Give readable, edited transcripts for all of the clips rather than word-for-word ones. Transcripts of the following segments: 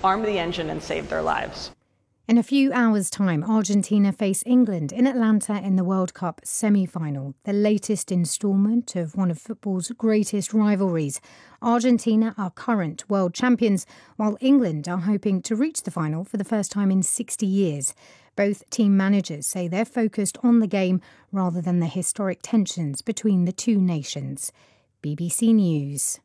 arm the engine and save their lives. In a few hours' time, Argentina face England in Atlanta in the World Cup semi-final, the latest instalment of one of football's greatest rivalries. Argentina are current world champions, while England are hoping to reach the final for the first time in 60 years. Both team managers say they're focused on the game rather than the historic tensions between the two nations. BBC News.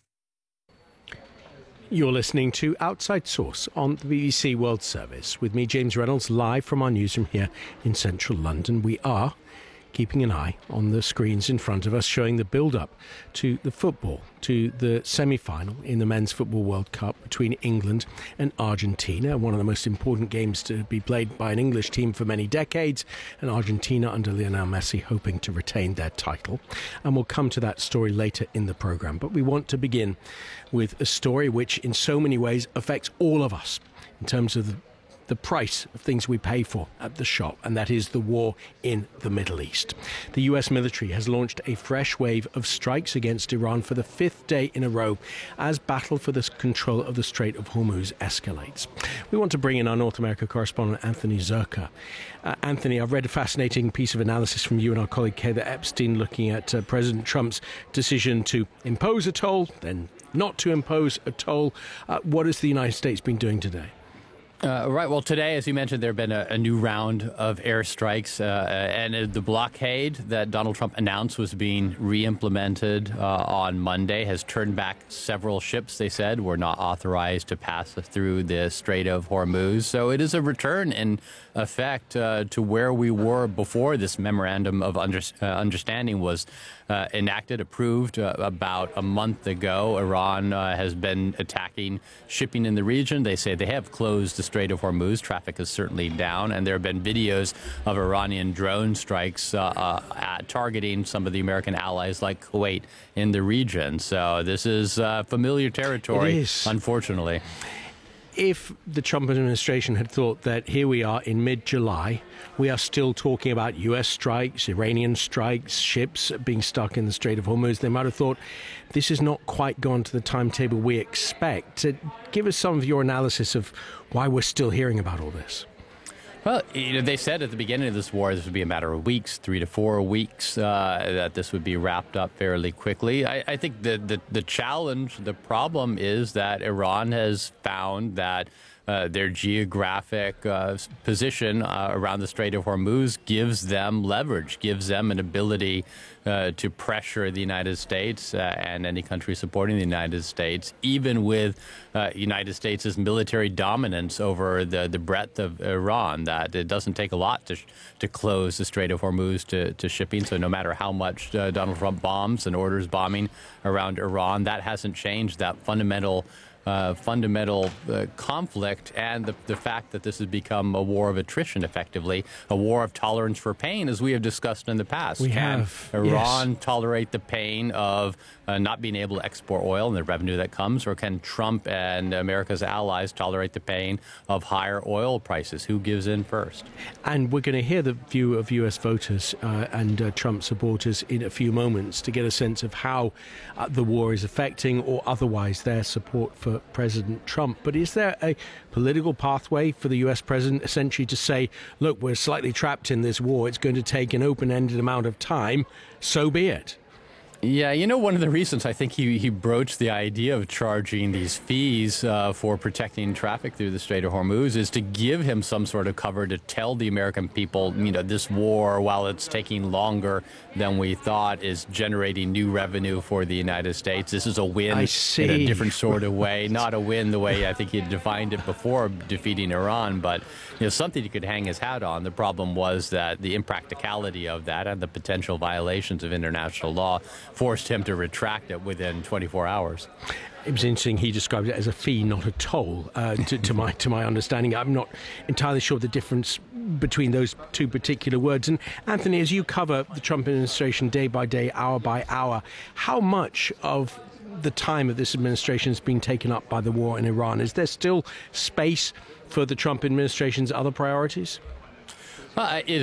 You're listening to Outside Source on the BBC World Service with me, James Reynolds, live from our newsroom here in central London. We are keeping an eye on the screens in front of us, showing the build-up to the football, to the semi-final in the Men's Football World Cup between England and Argentina, one of the most important games to be played by an English team for many decades, and Argentina under Lionel Messi hoping to retain their title. And we'll come to that story later in the programme. But we want to begin with a story which in so many ways affects all of us in terms of the price of things we pay for at the shop, and that is the war in the Middle East. The US military has launched a fresh wave of strikes against Iran for the fifth day in a row as battle for the control of the Strait of Hormuz escalates. We want to bring in our North America correspondent, Anthony Zurcher. Anthony, I've read a fascinating piece of analysis from you and our colleague Heather Epstein looking at President Trump's decision to impose a toll, then not to impose a toll. What has the United States been doing today? Right. Well, today, as you mentioned, there have been a new round of airstrikes, and the blockade that Donald Trump announced was being re-implemented on Monday has turned back several ships, they said, were not authorized to pass through the Strait of Hormuz. So it is a return, in effect, to where we were before this memorandum of understanding was enacted, approved about a month ago. Iran has been attacking shipping in the region. They say they have closed the Strait of Hormuz. Traffic is certainly down, and there have been videos of Iranian drone strikes targeting some of the American allies like Kuwait in the region. So this is familiar territory, unfortunately. If the Trump administration had thought that here we are in mid-July, we are still talking about US strikes, Iranian strikes, ships being stuck in the Strait of Hormuz, they might have thought this has not quite gone to the timetable we expect. Give us some of your analysis of why we're still hearing about all this. Well, they said at the beginning of this war this would be a matter of weeks, 3 to 4 weeks, that this would be wrapped up fairly quickly. I think the challenge, the problem is that Iran has found that their geographic position around the Strait of Hormuz gives them leverage, gives them an ability to pressure the United States and any country supporting the United States, even with United States' military dominance over the breadth of Iran, that it doesn't take a lot to close the Strait of Hormuz to shipping. So no matter how much Donald Trump bombs and orders bombing around Iran, that hasn't changed that fundamental conflict, and the fact that this has become a war of attrition, effectively, a war of tolerance for pain, as we have discussed in the past. Can Iran tolerate the pain of not being able to export oil and the revenue that comes, or can Trump and America's allies tolerate the pain of higher oil prices? Who gives in first? And we're going to hear the view of US voters and Trump supporters in a few moments to get a sense of how the war is affecting or otherwise their support for President Trump. But is there a political pathway for the US president essentially to say, look, we're slightly trapped in this war, it's going to take an open-ended amount of time, so be it? Yeah, one of the reasons I think he broached the idea of charging these fees for protecting traffic through the Strait of Hormuz is to give him some sort of cover to tell the American people, this war, while it's taking longer than we thought, is generating new revenue for the United States. This is a win in a different sort of way, not a win the way I think he defined it before defeating Iran, but something he could hang his hat on. The problem was that the impracticality of that and the potential violations of international law forced him to retract it within 24 hours. It was interesting. He described it as a fee, not a toll, to my understanding. I'm not entirely sure the difference between those two particular words. And Anthony, as you cover the Trump administration day by day, hour by hour, how much of the time of this administration has been taken up by the war in Iran? Is there still space for the Trump administration's other priorities? It